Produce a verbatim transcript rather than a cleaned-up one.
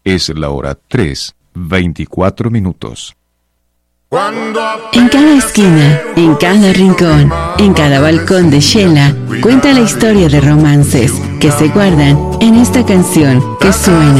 Es la hora tres, veinticuatro minutos. En cada esquina, en cada rincón, en cada balcón de Shela, cuenta la historia de romances que se guardan en esta canción que suena